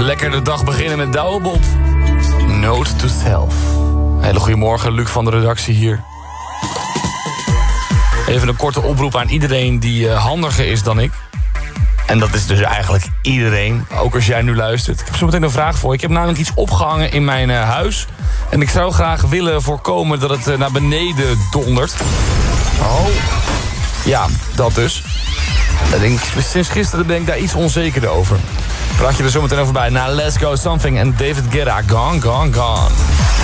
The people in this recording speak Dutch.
Lekker de dag beginnen met Douwebob. Note to self. Hele goedemorgen, Luc van de redactie hier. Even een korte oproep aan iedereen die handiger is dan ik. En dat is dus eigenlijk iedereen, ook als jij nu luistert. Ik heb zo meteen een vraag voor je. Ik heb namelijk iets opgehangen in mijn huis. En ik zou graag willen voorkomen dat het naar beneden dondert. Oh. Ja, dat dus. Sinds gisteren ben ik daar iets onzekerder over. Praat je er zo meteen over bij. Na Let's Go Something en David Guetta, Gone, Gone, Gone.